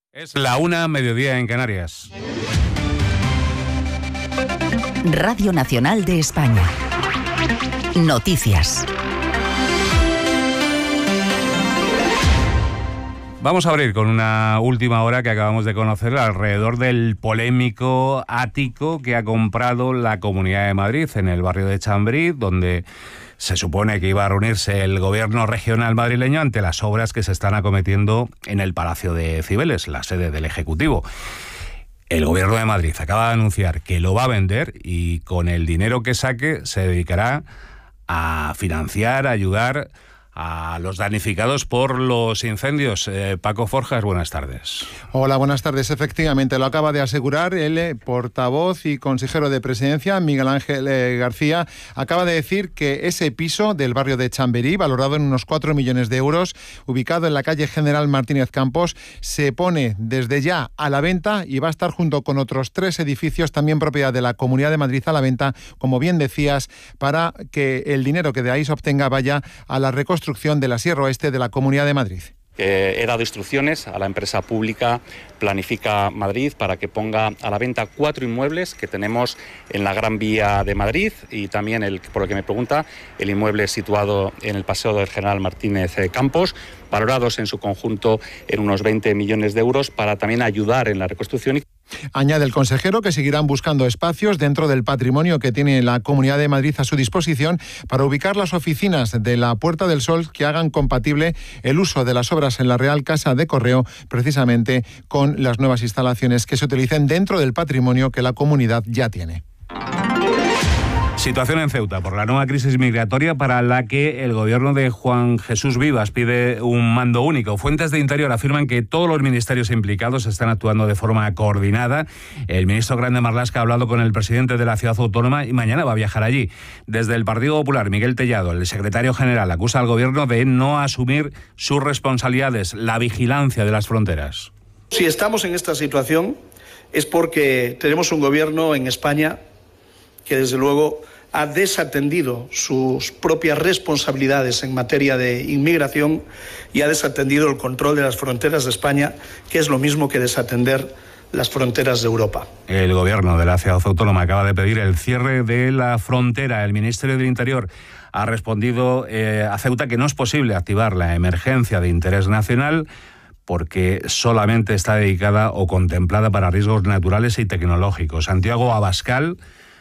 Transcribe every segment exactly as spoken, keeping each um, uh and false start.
Es la una, mediodía en Canarias. Radio Nacional de España. Noticias. Vamos a abrir con una última hora que acabamos de conocer alrededor del polémico ático que ha comprado la Comunidad de Madrid en el barrio de Chamberí, donde se supone que iba a reunirse el gobierno regional madrileño ante las obras que se están acometiendo en el Palacio de Cibeles, la sede del Ejecutivo. El gobierno de Madrid acaba de anunciar que lo va a vender y con el dinero que saque se dedicará a financiar, a ayudar a los damnificados por los incendios. Eh, Paco Forjas, buenas tardes. Hola, buenas tardes. Efectivamente, lo acaba de asegurar el eh, portavoz y consejero de Presidencia, Miguel Ángel eh, García. Acaba de decir que ese piso del barrio de Chamberí, valorado en unos cuatro millones de euros, ubicado en la calle General Martínez Campos, se pone desde ya a la venta y va a estar junto con otros tres edificios, también propiedad de la Comunidad de Madrid, a la venta, como bien decías, para que el dinero que de ahí se obtenga vaya a la reconstrucción de la Sierra Oeste de la Comunidad de Madrid. He dado instrucciones a la empresa pública Planifica Madrid para que ponga a la venta cuatro inmuebles que tenemos en la Gran Vía de Madrid y también, el, por lo que me pregunta, el inmueble situado en el Paseo del General Martínez Campos, valorados en su conjunto en unos veinte millones de euros para también ayudar en la reconstrucción. Añade el consejero que seguirán buscando espacios dentro del patrimonio que tiene la Comunidad de Madrid a su disposición para ubicar las oficinas de la Puerta del Sol que hagan compatible el uso de las obras en la Real Casa de Correo, precisamente con las nuevas instalaciones que se utilicen dentro del patrimonio que la comunidad ya tiene. Situación en Ceuta por la nueva crisis migratoria para la que el gobierno de Juan Jesús Vivas pide un mando único. Fuentes de Interior afirman que todos los ministerios implicados están actuando de forma coordinada. El ministro Grande Marlaska ha hablado con el presidente de la ciudad autónoma y mañana va a viajar allí. Desde el Partido Popular, Miguel Tellado, el secretario general, acusa al gobierno de no asumir sus responsabilidades, la vigilancia de las fronteras. Si estamos en esta situación es porque tenemos un gobierno en España que desde luego ha desatendido sus propias responsabilidades en materia de inmigración y ha desatendido el control de las fronteras de España, que es lo mismo que desatender las fronteras de Europa. El gobierno de la ciudad autónoma acaba de pedir el cierre de la frontera. El Ministerio del Interior ha respondido eh, a Ceuta que no es posible activar la emergencia de interés nacional porque solamente está dedicada o contemplada para riesgos naturales y tecnológicos. Santiago Abascal,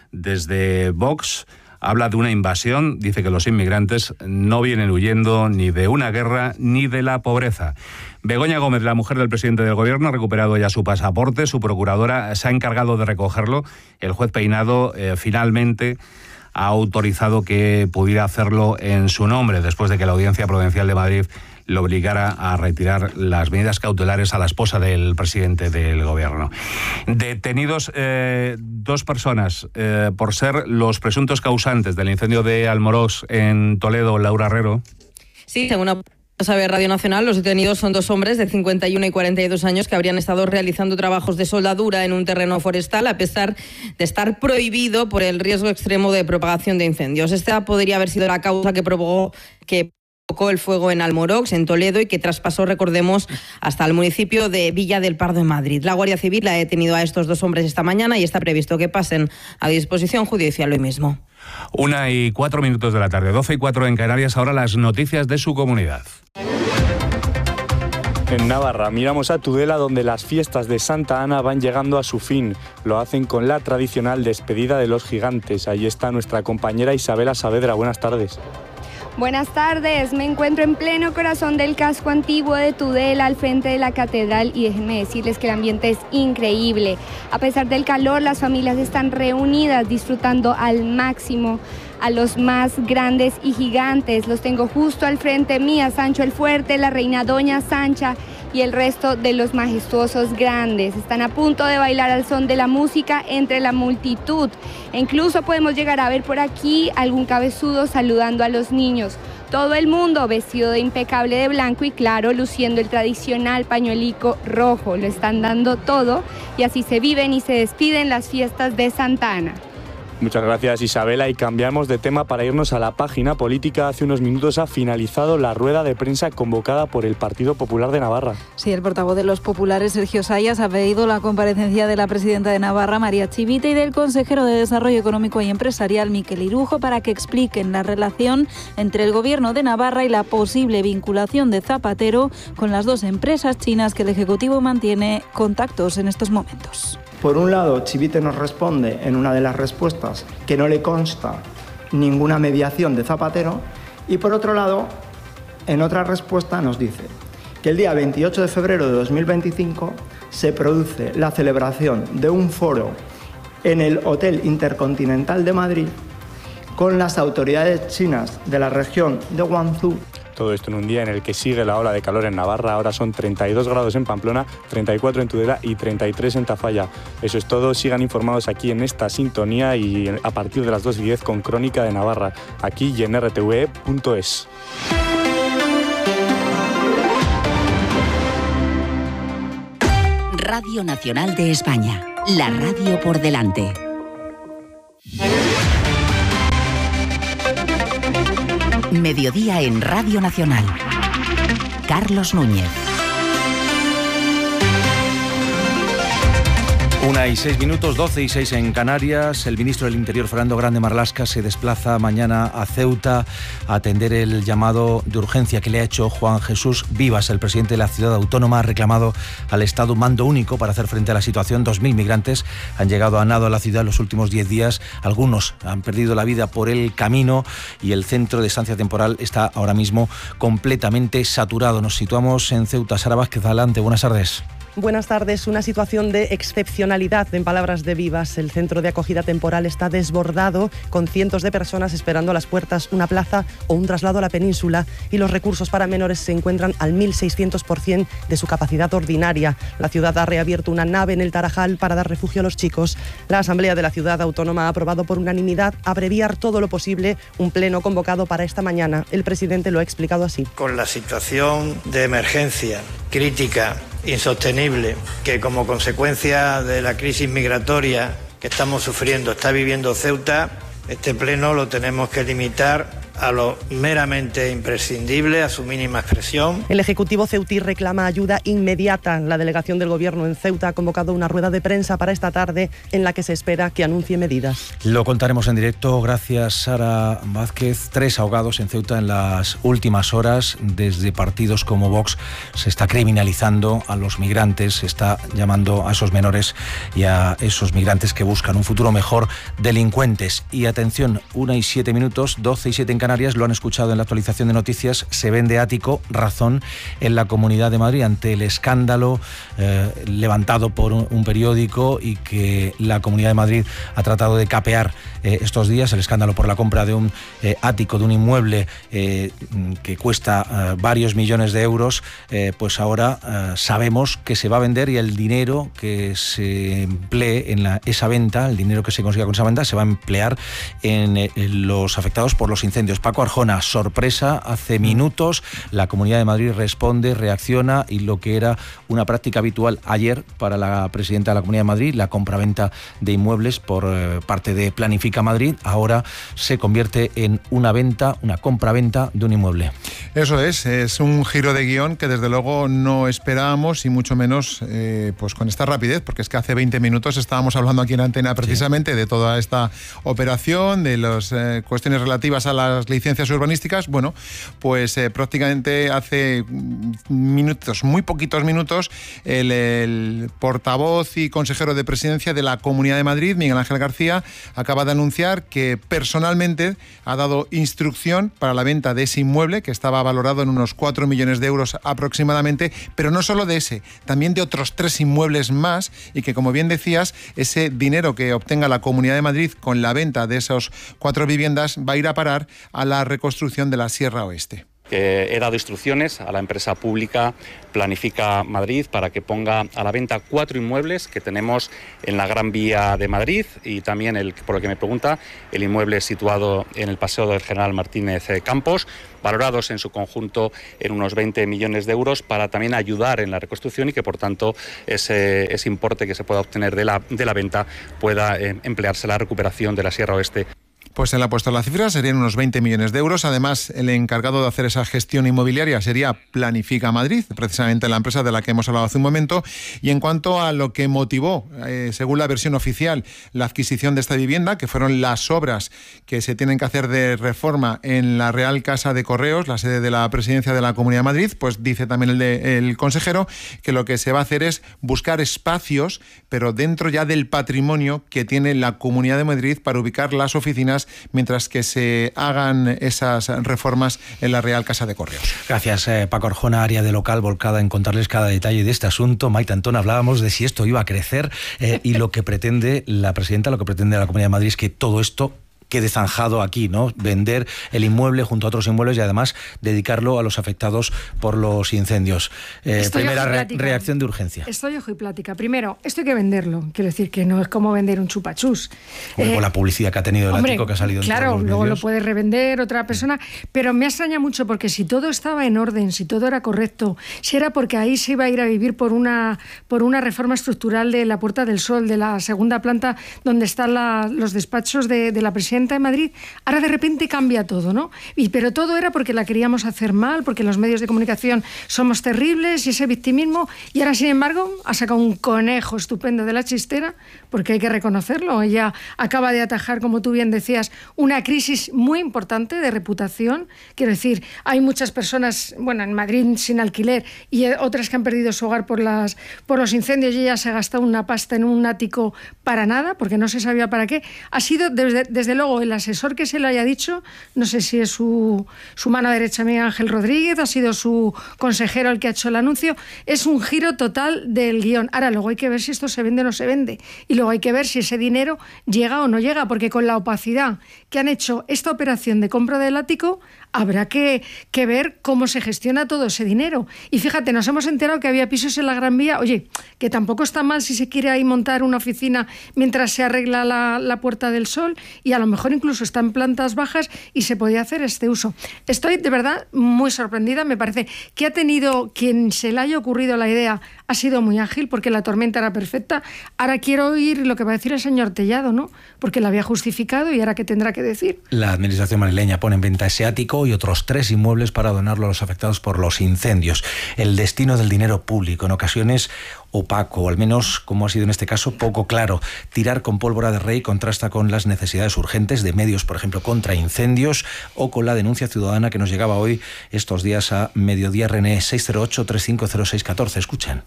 desde Vox, habla de una invasión, dice que los inmigrantes no vienen huyendo ni de una guerra ni de la pobreza. Begoña Gómez, la mujer del presidente del gobierno, ha recuperado ya su pasaporte, su procuradora se ha encargado de recogerlo. El juez Peinado eh, finalmente ha autorizado que pudiera hacerlo en su nombre, después de que la Audiencia Provincial de Madrid lo obligara a retirar las medidas cautelares a la esposa del presidente del gobierno. Detenidos eh, dos personas eh, por ser los presuntos causantes del incendio de Almorós en Toledo. Laura Herrero. Sí, según sabe Radio Nacional, los detenidos son dos hombres de cincuenta y uno y cuarenta y dos años que habrían estado realizando trabajos de soldadura en un terreno forestal a pesar de estar prohibido por el riesgo extremo de propagación de incendios. Esta podría haber sido la causa que provocó que provocó el fuego en Almorox, en Toledo, y que traspasó, recordemos, hasta el municipio de Villa del Pardo, en Madrid. La Guardia Civil ha detenido a estos dos hombres esta mañana y está previsto que pasen a disposición judicial hoy mismo. Una y cuatro minutos de la tarde, doce y cuatro en Canarias. Ahora las noticias de su comunidad. En Navarra miramos a Tudela, donde las fiestas de Santa Ana van llegando a su fin. Lo hacen con la tradicional despedida de los gigantes. Ahí está nuestra compañera Isabela Saavedra. Buenas tardes. Buenas tardes, me encuentro en pleno corazón del casco antiguo de Tudela, al frente de la catedral, y déjenme decirles que el ambiente es increíble. A pesar del calor, las familias están reunidas disfrutando al máximo a los más grandes y gigantes. Los tengo justo al frente mía: Sancho el Fuerte, la reina Doña Sancha y el resto de los majestuosos grandes. Están a punto de bailar al son de la música entre la multitud. E incluso podemos llegar a ver por aquí algún cabezudo saludando a los niños. Todo el mundo vestido de impecable de blanco y claro, luciendo el tradicional pañuelico rojo. Lo están dando todo y así se viven y se despiden las fiestas de Santa Ana. Muchas gracias, Isabela, y cambiamos de tema para irnos a la página política. Hace unos minutos ha finalizado la rueda de prensa convocada por el Partido Popular de Navarra. Sí, el portavoz de los populares, Sergio Sayas, ha pedido la comparecencia de la presidenta de Navarra, María Chivite, y del consejero de Desarrollo Económico y Empresarial, Miquel Irujo, para que expliquen la relación entre el gobierno de Navarra y la posible vinculación de Zapatero con las dos empresas chinas que el Ejecutivo mantiene contactos en estos momentos. Por un lado, Chivite nos responde en una de las respuestas que no le consta ninguna mediación de Zapatero, y por otro lado, en otra respuesta nos dice que el día veintiocho de febrero de dos mil veinticinco se produce la celebración de un foro en el Hotel Intercontinental de Madrid con las autoridades chinas de la región de Guangzhou. Todo esto en un día en el que sigue la ola de calor en Navarra. Ahora son treinta y dos grados en Pamplona, treinta y cuatro en Tudela y treinta y tres en Tafalla. Eso es todo. Sigan informados aquí en esta sintonía y a partir de las dos y diez con Crónica de Navarra, aquí y en r t v e punto es. Radio Nacional de España. La radio por delante. Mediodía en Radio Nacional. Carlos Núñez. Una y seis minutos, doce y seis en Canarias. El ministro del Interior, Fernando Grande Marlaska, se desplaza mañana a Ceuta a atender el llamado de urgencia que le ha hecho Juan Jesús Vivas. El presidente de la ciudad autónoma ha reclamado al Estado un mando único para hacer frente a la situación. Dos mil migrantes han llegado a nado a la ciudad en los últimos diez días. Algunos han perdido la vida por el camino y el centro de estancia temporal está ahora mismo completamente saturado. Nos situamos en Ceuta. Sara Vázquez, adelante. Buenas tardes. Buenas tardes. Una situación de excepcionalidad, en palabras de Vivas. El centro de acogida temporal está desbordado, con cientos de personas esperando a las puertas una plaza o un traslado a la península, y los recursos para menores se encuentran al mil seiscientos por ciento de su capacidad ordinaria. La ciudad ha reabierto una nave en el Tarajal para dar refugio a los chicos. La Asamblea de la Ciudad Autónoma ha aprobado por unanimidad abreviar todo lo posible un pleno convocado para esta mañana. El presidente lo ha explicado así. Con la situación de emergencia crítica, insostenible, que como consecuencia de la crisis migratoria que estamos sufriendo está viviendo Ceuta, este pleno lo tenemos que limitar a lo meramente imprescindible, a su mínima expresión. El Ejecutivo ceutí reclama ayuda inmediata. La delegación del Gobierno en Ceuta ha convocado una rueda de prensa para esta tarde en la que se espera que anuncie medidas. Lo contaremos en directo. Gracias, Sara Vázquez. Tres ahogados en Ceuta en las últimas horas. Desde partidos como Vox se está criminalizando a los migrantes, se está llamando a esos menores y a esos migrantes que buscan un futuro mejor delincuentes. Y atención, una y siete minutos, doce y siete en Canarias. Lo han escuchado en la actualización de noticias. Se vende ático, razón, en la Comunidad de Madrid ante el escándalo eh, levantado por un, un periódico y que la Comunidad de Madrid ha tratado de capear eh, estos días. El escándalo por la compra de un eh, ático, de un inmueble eh, que cuesta eh, varios millones de euros. Eh, pues ahora eh, sabemos que se va a vender y el dinero que se emplee en la, esa venta, el dinero que se consiga con esa venta, se va a emplear en, en los afectados por los incendios. Paco Arjona, sorpresa, hace minutos la Comunidad de Madrid responde, reacciona, y lo que era una práctica habitual ayer para la presidenta de la Comunidad de Madrid, la compraventa de inmuebles por eh, parte de Planifica Madrid, ahora se convierte en una venta, una compraventa de un inmueble. Eso es, es un giro de guión que desde luego no esperábamos, y mucho menos eh, pues con esta rapidez, porque es que hace veinte minutos estábamos hablando aquí en Antena precisamente sí. de toda esta operación, de las eh, cuestiones relativas a las licencias urbanísticas. Bueno, pues eh, prácticamente hace minutos, muy poquitos minutos, el, el portavoz y consejero de Presidencia de la Comunidad de Madrid, Miguel Ángel García, acaba de anunciar que personalmente ha dado instrucción para la venta de ese inmueble, que estaba valorado en unos cuatro millones de euros aproximadamente, pero no solo de ese, también de otros tres inmuebles más, y que, como bien decías, ese dinero que obtenga la Comunidad de Madrid con la venta de esas cuatro viviendas va a ir a parar a la reconstrucción de la Sierra Oeste. Eh, he dado instrucciones a la empresa pública Planifica Madrid para que ponga a la venta cuatro inmuebles que tenemos en la Gran Vía de Madrid y también, el, por lo que me pregunta, el inmueble situado en el Paseo del General Martínez Campos, valorados en su conjunto en unos veinte millones de euros, para también ayudar en la reconstrucción y que, por tanto, ese, ese importe que se pueda obtener de la, de la venta pueda eh, emplearse en la recuperación de la Sierra Oeste. Pues él ha puesto la cifra, serían unos veinte millones de euros. Además, el encargado de hacer esa gestión inmobiliaria sería Planifica Madrid, precisamente la empresa de la que hemos hablado hace un momento. Y en cuanto a lo que motivó, eh, según la versión oficial, la adquisición de esta vivienda, que fueron las obras que se tienen que hacer de reforma en la Real Casa de Correos, la sede de la Presidencia de la Comunidad de Madrid, pues dice también el, de, el consejero que lo que se va a hacer es buscar espacios, pero dentro ya del patrimonio que tiene la Comunidad de Madrid, para ubicar las oficinas mientras que se hagan esas reformas en la Real Casa de Correos. Gracias, eh, Paco Arjona, área de local volcada en contarles cada detalle de este asunto. Maite Antón, hablábamos de si esto iba a crecer eh, y lo que pretende la presidenta, lo que pretende la Comunidad de Madrid es que todo esto quede zanjado aquí, ¿no? Vender el inmueble junto a otros inmuebles y además dedicarlo a los afectados por los incendios. Eh, primera re reacción de urgencia. Estoy ojo y plática. Primero, esto hay que venderlo. Quiero decir que no es como vender un chupachús. Hombre, eh, con la publicidad que ha tenido el hombre, ático, que ha salido en claro, todos los luego medios. lo puede revender otra persona, pero me extraña mucho porque si todo estaba en orden, si todo era correcto, si era porque ahí se iba a ir a vivir por una, por una reforma estructural de la Puerta del Sol, de la segunda planta donde están la, los despachos de, de la presidenta de Madrid, ahora de repente cambia todo, ¿no? Y, pero todo era porque la queríamos hacer mal, porque los medios de comunicación somos terribles y ese victimismo, y ahora, sin embargo, ha sacado un conejo estupendo de la chistera, porque hay que reconocerlo. Ella acaba de atajar, como tú bien decías, una crisis muy importante de reputación. Quiero decir, hay muchas personas, bueno, en Madrid sin alquiler y otras que han perdido su hogar por, las, por los incendios, y ella se ha gastado una pasta en un ático para nada, porque no se sabía para qué. Ha sido, desde, desde luego, el asesor que se le haya dicho, no sé si es su, su mano derecha, Miguel Ángel Rodríguez, ha sido su consejero el que ha hecho el anuncio, es un giro total del guión. Ahora, luego hay que ver si esto se vende o no se vende, y luego hay que ver si ese dinero llega o no llega, porque con la opacidad que han hecho esta operación de compra del ático, habrá que, que ver cómo se gestiona todo ese dinero. Y fíjate, nos hemos enterado que había pisos en la Gran Vía, oye, que tampoco está mal si se quiere ahí montar una oficina mientras se arregla la, la Puerta del Sol, y a lo mejor incluso está en plantas bajas y se podía hacer este uso. Estoy de verdad muy sorprendida, me parece que ha tenido, quien se le haya ocurrido la idea, ha sido muy ágil, porque la tormenta era perfecta. Ahora quiero oír lo que va a decir el señor Tellado, ¿no? Porque la había justificado y ahora ¿qué tendrá que decir? La administración madrileña pone en venta ese ático y otros tres inmuebles para donarlo a los afectados por los incendios. El destino del dinero público, en ocasiones opaco, o al menos, como ha sido en este caso, poco claro. Tirar con pólvora de rey contrasta con las necesidades urgentes de medios, por ejemplo, contra incendios, o con la denuncia ciudadana que nos llegaba hoy, estos días, a Mediodía René. Seis cero ocho, tres cinco cero seis uno cuatro. Escuchen.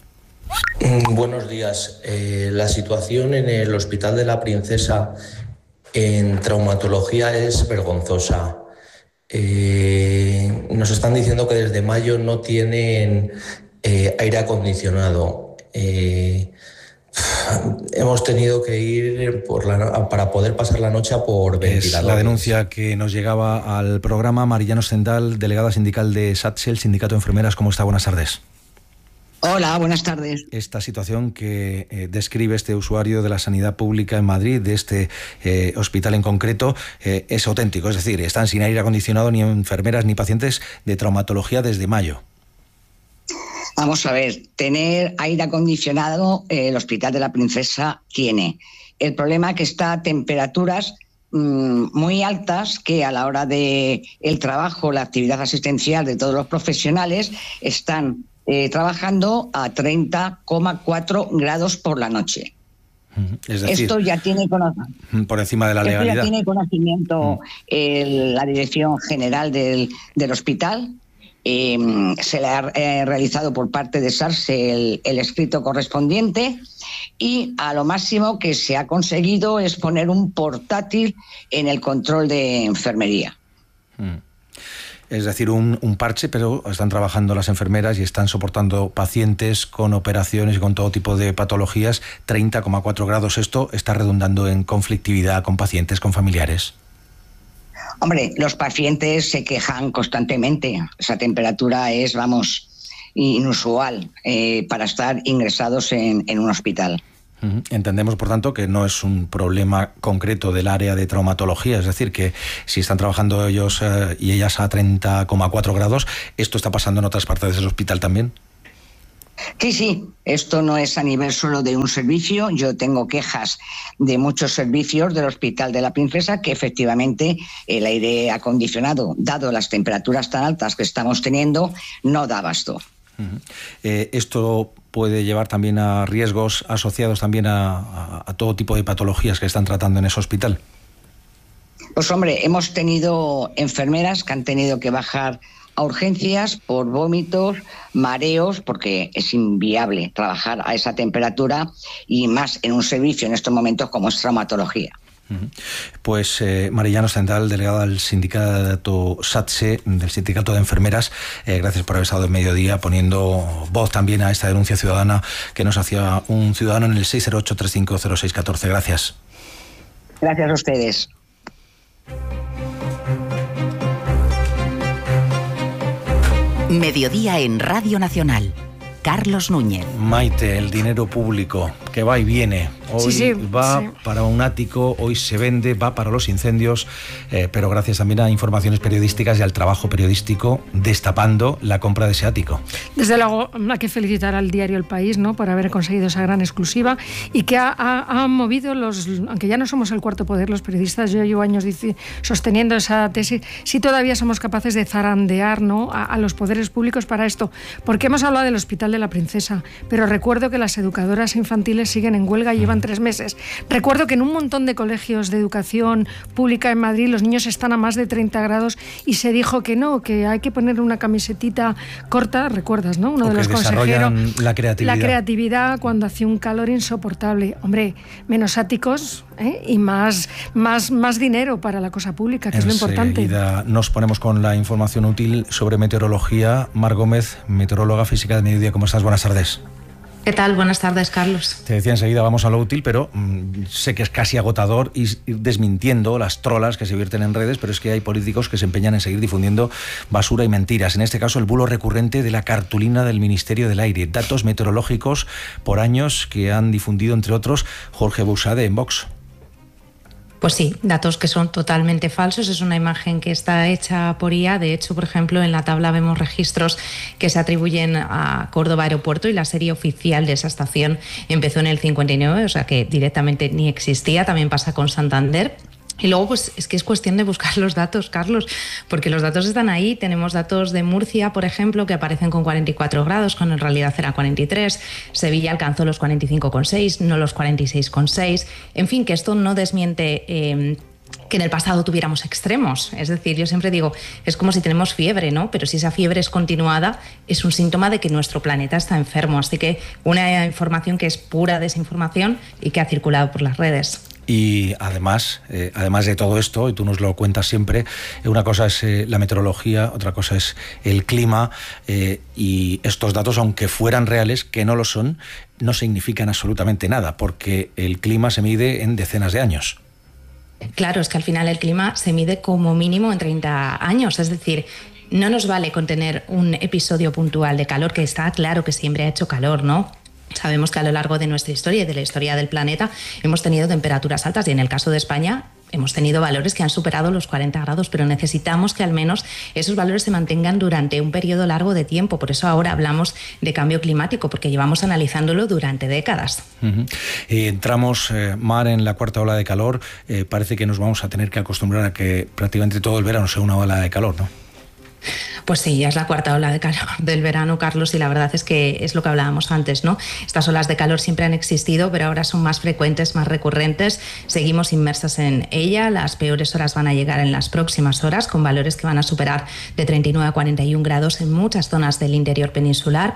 Buenos días. Eh, la situación en el Hospital de la Princesa en traumatología es vergonzosa. Eh, nos están diciendo que desde mayo no tienen eh, aire acondicionado. Eh, hemos tenido que ir por la, para poder pasar la noche por ventiladores. Es la denuncia que nos llegaba al programa. Marillano Stendal, delegada sindical de SATSEL, Sindicato de Enfermeras. ¿Cómo está? Buenas tardes. Hola, buenas tardes. Esta situación que eh, describe este usuario de la sanidad pública en Madrid, de este eh, hospital en concreto, eh, es auténtico. Es decir, están sin aire acondicionado ni enfermeras ni pacientes de traumatología desde mayo. Vamos a ver, tener aire acondicionado eh, el Hospital de la Princesa tiene. El problema es que está a temperaturas mmm, muy altas, que a la hora de el trabajo, la actividad asistencial de todos los profesionales están Eh, trabajando a treinta coma cuatro grados por la noche. Es decir, esto ya tiene conocimiento, por encima de la legalidad. Esto ya tiene conocimiento el, la Dirección General del, del hospital. Eh, se le ha eh, realizado por parte de SARSE el, el escrito correspondiente, y a lo máximo que se ha conseguido es poner un portátil en el control de enfermería. Mm. Es decir, un, un parche, pero están trabajando las enfermeras y están soportando pacientes con operaciones y con todo tipo de patologías. Treinta coma cuatro grados, esto está redundando en conflictividad con pacientes, con familiares. Hombre, los pacientes se quejan constantemente. Esa temperatura es, vamos, inusual eh, para estar ingresados en, en un hospital. Entendemos, por tanto, que no es un problema concreto del área de traumatología, es decir, que si están trabajando ellos eh, y ellas a treinta coma cuatro grados, ¿esto está pasando en otras partes del hospital también? Sí, sí, esto no es a nivel solo de un servicio. Yo tengo quejas de muchos servicios del Hospital de la Princesa que efectivamente el aire acondicionado, dado las temperaturas tan altas que estamos teniendo, no da abasto. Uh-huh. Eh, esto puede llevar también a riesgos asociados también a, a, a todo tipo de patologías que están tratando en ese hospital. Pues hombre, hemos tenido enfermeras que han tenido que bajar a urgencias por vómitos, mareos, porque es inviable trabajar a esa temperatura y más en un servicio en estos momentos como es traumatología. Pues eh, Marillano Central, delegada del sindicato SATSE, del Sindicato de Enfermeras, eh, gracias por haber estado en Mediodía poniendo voz también a esta denuncia ciudadana que nos hacía un ciudadano en el seis cero ocho, tres cinco cero seis uno cuatro. Gracias. Gracias a ustedes. Mediodía en Radio Nacional. Carlos Núñez. Maite, el dinero público que va y viene. Hoy sí, sí, va sí. para un ático, hoy se vende, va para los incendios, eh, pero gracias también a informaciones periodísticas y al trabajo periodístico destapando la compra de ese ático. Desde luego hay que felicitar al diario El País, ¿no?, por haber conseguido esa gran exclusiva y que ha, ha, ha movido los, aunque ya no somos el cuarto poder, los periodistas, yo llevo años dice, sosteniendo esa tesis, sí todavía somos capaces de zarandear, ¿no?, a, a los poderes públicos para esto, porque hemos hablado del Hospital de la Princesa, pero recuerdo que las educadoras infantiles siguen en huelga y llevan tres meses. Recuerdo que en un montón de colegios de educación pública en Madrid los niños están a más de treinta grados y se dijo que no, que hay que poner una camisetita corta, recuerdas, ¿no? Uno o de los que consejeros. La creatividad. La creatividad cuando hacía un calor insoportable. Hombre, menos áticos, ¿eh?, y más, más, más dinero para la cosa pública, que Enseguida es lo importante. Nos ponemos con la información útil sobre meteorología. Mar Gómez, meteoróloga física de Mediodía. ¿Cómo estás? Buenas tardes. ¿Qué tal? Buenas tardes, Carlos. Te decía enseguida, vamos a lo útil, pero mmm, sé que es casi agotador ir desmintiendo las trolas que se vierten en redes, pero es que hay políticos que se empeñan en seguir difundiendo basura y mentiras. En este caso, el bulo recurrente de la cartulina del Ministerio del Aire. Datos meteorológicos por años que han difundido, entre otros, Jorge Buxade en Vox. Pues sí, datos que son totalmente falsos. Es una imagen que está hecha por I A. De hecho, por ejemplo, en la tabla vemos registros que se atribuyen a Córdoba Aeropuerto y la serie oficial de esa estación empezó en el cincuenta y nueve, o sea que directamente ni existía. También pasa con Santander. Y luego, pues es que es cuestión de buscar los datos, Carlos, porque los datos están ahí. Tenemos datos de Murcia, por ejemplo, que aparecen con cuarenta y cuatro grados, cuando en realidad era cuarenta y tres. Sevilla alcanzó los cuarenta y cinco coma seis, no los cuarenta y seis coma seis. En fin, que esto no desmiente Eh, que en el pasado tuviéramos extremos. Es decir, yo siempre digo, es como si tenemos fiebre, ¿no? Pero si esa fiebre es continuada, es un síntoma de que nuestro planeta está enfermo. Así que una información que es pura desinformación y que ha circulado por las redes. Y además, eh, además de todo esto, y tú nos lo cuentas siempre, una cosa es eh, la meteorología, otra cosa es el clima, eh, y estos datos, aunque fueran reales, que no lo son, no significan absolutamente nada, porque el clima se mide en decenas de años. Claro, es que al final el clima se mide como mínimo en treinta años, es decir, no nos vale con tener un episodio puntual de calor, que está claro que siempre ha hecho calor, ¿no? Sabemos que a lo largo de nuestra historia y de la historia del planeta hemos tenido temperaturas altas y en el caso de España hemos tenido valores que han superado los cuarenta grados, pero necesitamos que al menos esos valores se mantengan durante un periodo largo de tiempo. Por eso ahora hablamos de cambio climático, porque llevamos analizándolo durante décadas. Uh-huh. eh, entramos, eh, Mar, en la cuarta ola de calor. Eh, parece que nos vamos a tener que acostumbrar a que prácticamente todo el verano sea una ola de calor, ¿no? Pues sí, ya es la cuarta ola de calor del verano, Carlos, y la verdad es que es lo que hablábamos antes, ¿no? Estas olas de calor siempre han existido, pero ahora son más frecuentes, más recurrentes. Seguimos inmersas en ella. Las peores horas van a llegar en las próximas horas, con valores que van a superar de treinta y nueve a cuarenta y uno grados en muchas zonas del interior peninsular.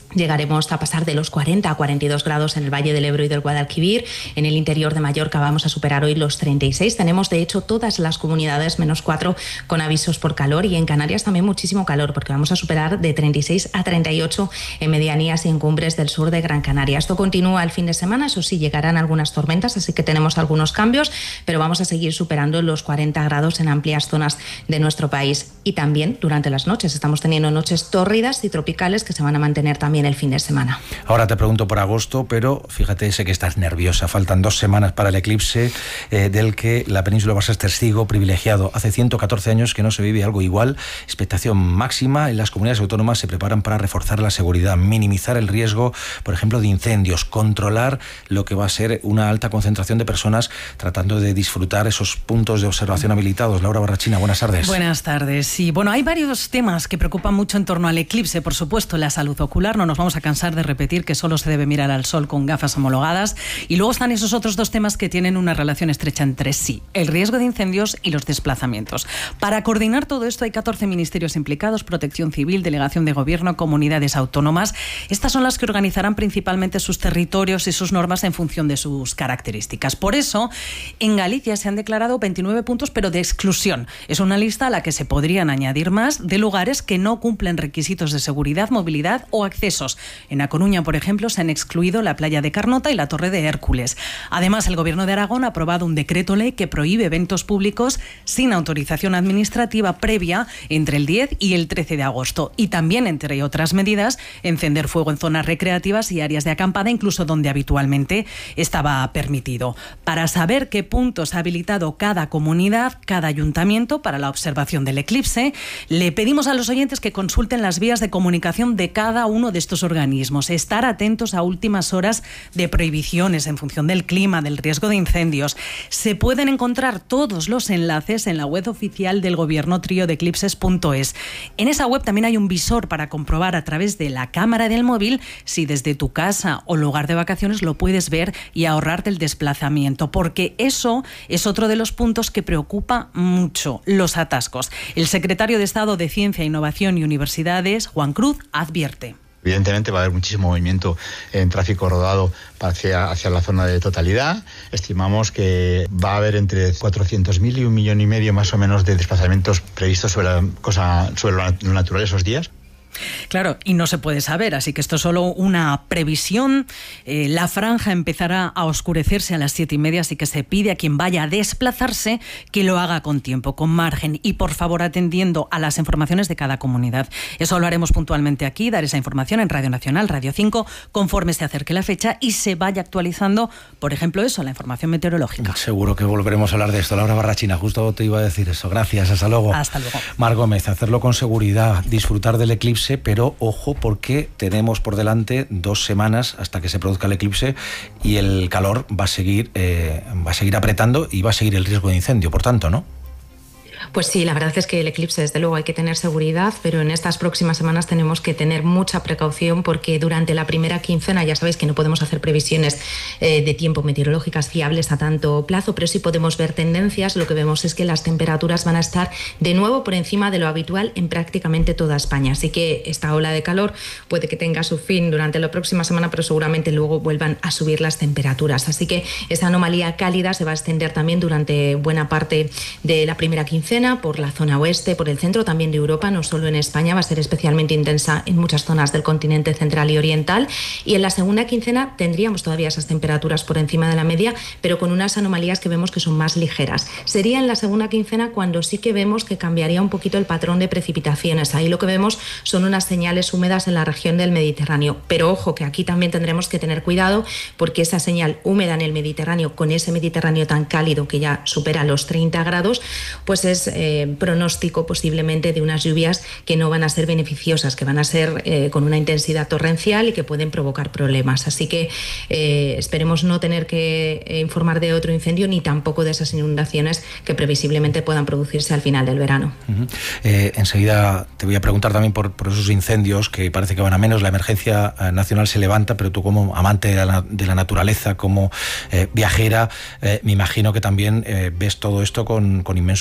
Llegaremos a pasar de los cuarenta a cuarenta y dos grados en el Valle del Ebro y del Guadalquivir. En el interior de Mallorca vamos a superar hoy los treinta y seis. Tenemos, de hecho, todas las comunidades menos cuatro con avisos por calor, y en Canarias también muchísimo calor, porque vamos a superar de treinta y seis a treinta y ocho en medianías y en cumbres del sur de Gran Canaria. Esto continúa el fin de semana, eso sí, llegarán algunas tormentas, así que tenemos algunos cambios, pero vamos a seguir superando los cuarenta grados en amplias zonas de nuestro país. Y también durante las noches estamos teniendo noches tórridas y tropicales que se van a mantener también el fin de semana. Ahora te pregunto por agosto, pero fíjate, sé que estás nerviosa. Faltan dos semanas para el eclipse, eh, del que la península va a ser testigo privilegiado. Hace ciento catorce años que no se vive algo igual. Expectación máxima. En las comunidades autónomas se preparan para reforzar la seguridad, minimizar el riesgo, por ejemplo, de incendios, controlar lo que va a ser una alta concentración de personas, tratando de disfrutar esos puntos de observación habilitados. Laura Barrachina, buenas tardes. Buenas tardes. Sí, bueno, hay varios temas que preocupan mucho en torno al eclipse. Por supuesto, la salud ocular. No nos vamos a cansar de repetir que solo se debe mirar al sol con gafas homologadas. Y luego están esos otros dos temas que tienen una relación estrecha entre sí: el riesgo de incendios y los desplazamientos. Para coordinar todo esto hay catorce ministerios implicados: Protección Civil, Delegación de Gobierno, comunidades autónomas. Estas son las que organizarán principalmente sus territorios y sus normas en función de sus características. Por eso, en Galicia se han declarado veintinueve puntos, pero de exclusión. Es una lista a la que se podrían añadir más, de lugares que no cumplen requisitos de seguridad, movilidad o accesos. En A Coruña, por ejemplo, se han excluido la playa de Carnota y la Torre de Hércules. Además, el Gobierno de Aragón ha aprobado un decreto ley que prohíbe eventos públicos sin autorización administrativa previa entre el diez y el trece de agosto. Y también, entre otras medidas, encender fuego en zonas recreativas y áreas de acampada, incluso donde habitualmente estaba permitido. Para saber qué puntos ha habilitado cada comunidad, cada ayuntamiento para la observación del eclipse, le pedimos a los oyentes que consulten las vías de comunicación de cada uno de estos organismos, estar atentos a últimas horas de prohibiciones en función del clima, del riesgo de incendios. Se pueden encontrar todos los enlaces en la web oficial del Gobierno, trío de eclipses punto es. En esa web también hay un visor para comprobar a través de la cámara del móvil si desde tu casa o lugar de vacaciones lo puedes ver y ahorrarte el desplazamiento, porque eso es otro de los puntos que preocupa mucho: los atascos. El secretario de Estado de Ciencia, Innovación y Universidades, Juan Cruz, advierte. Evidentemente va a haber muchísimo movimiento en tráfico rodado hacia, hacia la zona de totalidad. Estimamos que va a haber entre cuatrocientos mil y un millón y medio más o menos de desplazamientos previstos sobre, la cosa, sobre lo natural esos días. Claro, y no se puede saber, así que esto es solo una previsión. Eh, la franja empezará a oscurecerse a las siete y media, así que se pide a quien vaya a desplazarse que lo haga con tiempo, con margen y, por favor, atendiendo a las informaciones de cada comunidad. Eso lo haremos puntualmente aquí, dar esa información en Radio Nacional, Radio cinco, conforme se acerque la fecha y se vaya actualizando, por ejemplo, eso, la información meteorológica. Seguro que volveremos a hablar de esto. Laura Barrachina, justo te iba a decir eso. Gracias, hasta luego. Hasta luego. Mar Gómez, hacerlo con seguridad, disfrutar del eclipse, pero ojo, porque tenemos por delante dos semanas hasta que se produzca el eclipse y el calor va a seguir, eh, va a seguir apretando y va a seguir el riesgo de incendio, por tanto, ¿no? Pues sí, la verdad es que el eclipse, desde luego, hay que tener seguridad, pero en estas próximas semanas tenemos que tener mucha precaución, porque durante la primera quincena, ya sabéis que no podemos hacer previsiones eh, de tiempo meteorológicas fiables a tanto plazo, pero sí podemos ver tendencias. Lo que vemos es que las temperaturas van a estar de nuevo por encima de lo habitual en prácticamente toda España. Así que esta ola de calor puede que tenga su fin durante la próxima semana, pero seguramente luego vuelvan a subir las temperaturas. Así que esa anomalía cálida se va a extender también durante buena parte de la primera quincena, por la zona oeste, por el centro también de Europa, no solo en España. Va a ser especialmente intensa en muchas zonas del continente central y oriental, y en la segunda quincena tendríamos todavía esas temperaturas por encima de la media, pero con unas anomalías que vemos que son más ligeras. Sería en la segunda quincena cuando sí que vemos que cambiaría un poquito el patrón de precipitaciones. Ahí lo que vemos son unas señales húmedas en la región del Mediterráneo, pero ojo que aquí también tendremos que tener cuidado, porque esa señal húmeda en el Mediterráneo, con ese Mediterráneo tan cálido que ya supera los treinta grados, pues es Eh, pronóstico posiblemente de unas lluvias que no van a ser beneficiosas, que van a ser eh, con una intensidad torrencial y que pueden provocar problemas. Así que eh, esperemos no tener que eh, informar de otro incendio, ni tampoco de esas inundaciones que previsiblemente puedan producirse al final del verano. Uh-huh. eh, enseguida te voy a preguntar también por, por esos incendios que parece que van a menos. La emergencia nacional se levanta, pero tú, como amante de la, de la naturaleza, como eh, viajera, eh, me imagino que también eh, ves todo esto con, con inmenso dolor, ¿no?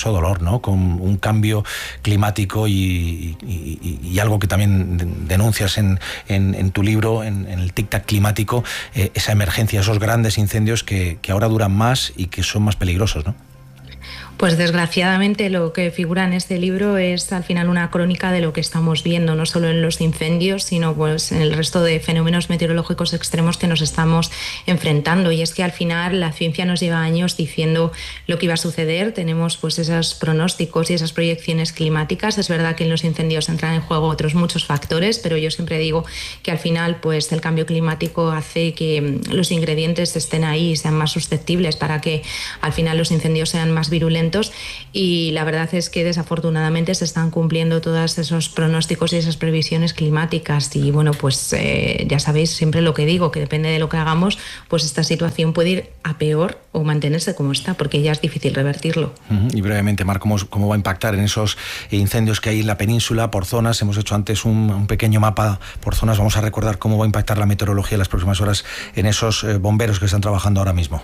¿no? Con un cambio climático y, y, y algo que también denuncias en, en, en tu libro, en, en el tic-tac climático, eh, esa emergencia, esos grandes incendios que, que ahora duran más y que son más peligrosos, ¿no? Pues desgraciadamente lo que figura en este libro es al final una crónica de lo que estamos viendo, no solo en los incendios, sino pues en el resto de fenómenos meteorológicos extremos que nos estamos enfrentando. Y es que al final la ciencia nos lleva años diciendo lo que iba a suceder. Tenemos pues esos pronósticos y esas proyecciones climáticas. Es verdad que en los incendios entran en juego otros muchos factores, pero yo siempre digo que al final pues el cambio climático hace que los ingredientes estén ahí y sean más susceptibles para que al final los incendios sean más virulentos. Y la verdad es que desafortunadamente se están cumpliendo todos esos pronósticos y esas previsiones climáticas. Y bueno, pues eh, ya sabéis siempre lo que digo, que depende de lo que hagamos, pues esta situación puede ir a peor o mantenerse como está, porque ya es difícil revertirlo. Uh-huh. Y brevemente, Mar, ¿cómo, ¿cómo va a impactar en esos incendios que hay en la península por zonas? Hemos hecho antes un, un pequeño mapa por zonas. Vamos a recordar cómo va a impactar la meteorología en las próximas horas en esos eh, bomberos que están trabajando ahora mismo.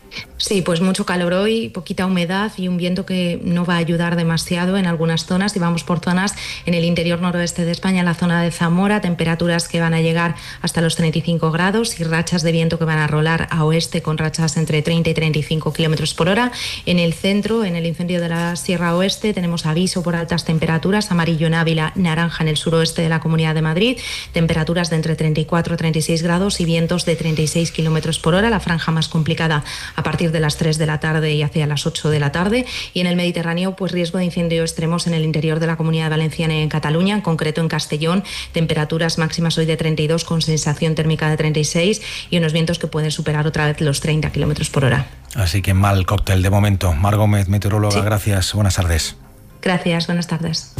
Sí, pues mucho calor hoy, poquita humedad y un viento que no va a ayudar demasiado en algunas zonas. Y vamos por zonas en el interior noroeste de España, en la zona de Zamora, temperaturas que van a llegar hasta los treinta y cinco grados y rachas de viento que van a rolar a oeste con rachas entre treinta y treinta y cinco kilómetros por hora. En el centro, en el incendio de la Sierra Oeste, tenemos aviso por altas temperaturas, amarillo en Ávila, naranja en el suroeste de la Comunidad de Madrid, temperaturas de entre treinta y cuatro y treinta y seis grados y vientos de treinta y seis kilómetros por hora. La franja más complicada a partir de las tres de la tarde y hacia las ocho de la tarde. Y en el Mediterráneo, pues riesgo de incendios extremos en el interior de la Comunidad Valenciana y en Cataluña, en concreto en Castellón, temperaturas máximas hoy de treinta y dos con sensación térmica de treinta y seis y unos vientos que pueden superar otra vez los treinta kilómetros por hora. Así que mal cóctel de momento. Mar Gómez, meteoróloga, sí. Gracias. Buenas tardes. Gracias, buenas tardes.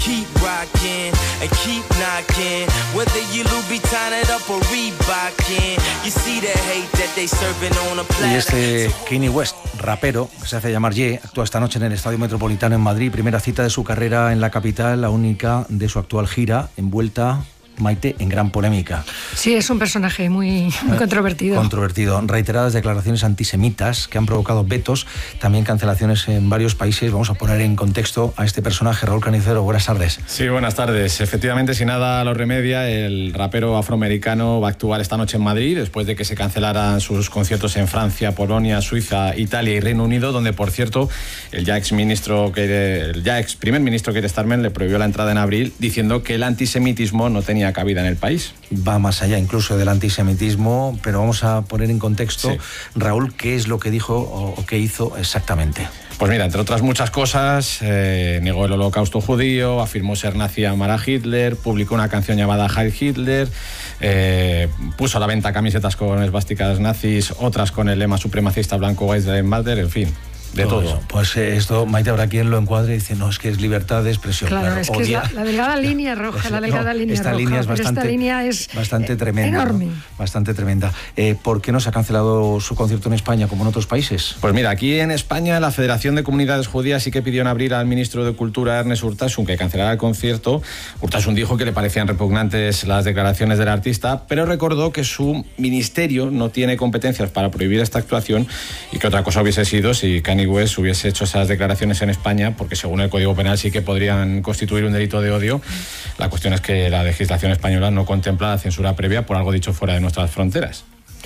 Y este Kanye West, rapero, que se hace llamar Ye, actúa esta noche en el Estadio Metropolitano en Madrid, primera cita de su carrera en la capital, la única de su actual gira, envuelta, Maite, en gran polémica. Sí, es un personaje muy, muy controvertido. Controvertido. Reiteradas declaraciones antisemitas que han provocado vetos, también cancelaciones en varios países. Vamos a poner en contexto a este personaje. Raúl Canicero, buenas tardes. Sí, buenas tardes. Efectivamente, si nada lo remedia, el rapero afroamericano va a actuar esta noche en Madrid, después de que se cancelaran sus conciertos en Francia, Polonia, Suiza, Italia y Reino Unido, donde, por cierto, el ya ex ministro, el ya ex primer ministro Keir Starmer le prohibió la entrada en abril, diciendo que el antisemitismo no tenía cabida en el país. Va más allá incluso del antisemitismo, pero vamos a poner en contexto, sí. Raúl, ¿qué es lo que dijo o, o qué hizo exactamente? Pues mira, entre otras muchas cosas, eh, negó el holocausto judío, afirmó ser nazi y amar a Hitler, publicó una canción llamada Heil Hitler, eh, puso a la venta camisetas con esvásticas nazis, otras con el lema supremacista blanco White Lives Matter, en fin. De todo. todo. Pues eh, esto, Maite, habrá quien lo encuadre y dice, no, es que es libertad de expresión. Claro, claro es que odia. es la, la delgada línea roja, pues, la delgada no, línea esta roja. Línea es bastante, esta línea es bastante tremenda. Enorme. ¿No? Bastante tremenda. Eh, ¿Por qué no se ha cancelado su concierto en España como en otros países? Pues mira, aquí en España la Federación de Comunidades Judías sí que pidió en abril al ministro de Cultura, Ernest Urtasun, que cancelara el concierto. Urtasun dijo que le parecían repugnantes las declaraciones del artista, pero recordó que su ministerio no tiene competencias para prohibir esta actuación y que otra cosa hubiese sido si Kanye West hubiese hecho esas declaraciones en España, porque según el Código Penal sí que podrían constituir un delito de odio. La cuestión es que la legislación española no contempla la censura previa por algo dicho fuera de nuestras fronteras.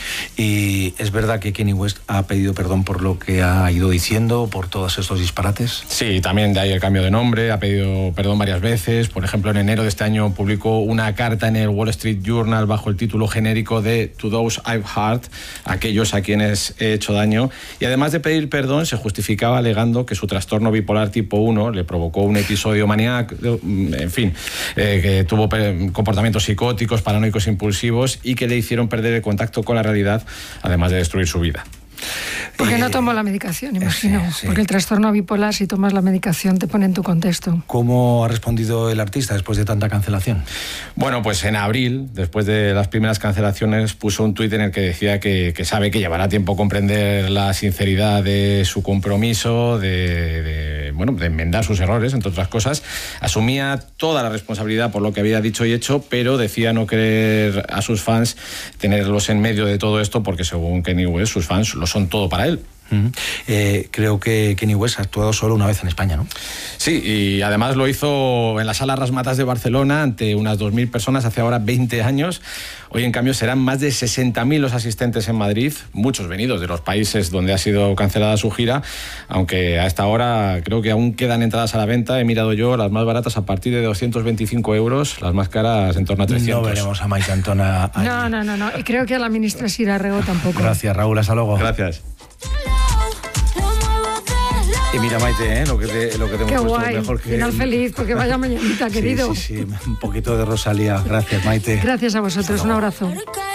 ¿Y es verdad que Kanye West ha pedido perdón por lo que ha ido diciendo, por todos estos disparates? Sí, también de ahí el cambio de nombre, ha pedido perdón varias veces. Por ejemplo, en enero de este año publicó una carta en el Wall Street Journal bajo el título genérico de To Those I've Hurt, aquellos a quienes he hecho daño. Y además de pedir perdón, se justificaba alegando que su trastorno bipolar tipo uno le provocó un episodio maníaco, en fin, eh, que tuvo comportamientos psicóticos, paranoicos, impulsivos y que le hicieron perder el contacto con la realidad, además de destruir su vida. Porque no tomó la medicación, imagino. Sí, sí. Porque el trastorno bipolar, si tomas la medicación, te pone en tu contexto. ¿Cómo ha respondido el artista después de tanta cancelación? Bueno, pues en abril, después de las primeras cancelaciones, puso un tuit en el que decía que, que sabe que llevará tiempo comprender la sinceridad de su compromiso, de, de, bueno, de enmendar sus errores, entre otras cosas. Asumía toda la responsabilidad por lo que había dicho y hecho, pero decía no querer a sus fans tenerlos en medio de todo esto, porque según Kanye West, sus fans lo son todo para él. Uh-huh. Eh, creo que Kanye West ha actuado solo una vez en España, ¿no? Sí, y además lo hizo en la Sala Rasmatas de Barcelona ante unas dos mil personas hace ahora veinte años. Hoy, en cambio, serán más de sesenta mil los asistentes en Madrid, muchos venidos de los países donde ha sido cancelada su gira, aunque a esta hora creo que aún quedan entradas a la venta. He mirado yo, las más baratas a partir de doscientos veinticinco euros, las más caras en torno a trescientos. No veremos a Maite Antona allí. No, no, no, no. Y creo que a la ministra Sira Rego tampoco. Gracias, Raúl. Hasta luego. Gracias. Y mira, Maite, ¿eh? lo que te, lo que te hemos Qué puesto guay, mejor que... final feliz, porque vaya mañanita, querido. Sí, sí, sí, un poquito de Rosalía. Gracias, Maite. Gracias a vosotros, un abrazo.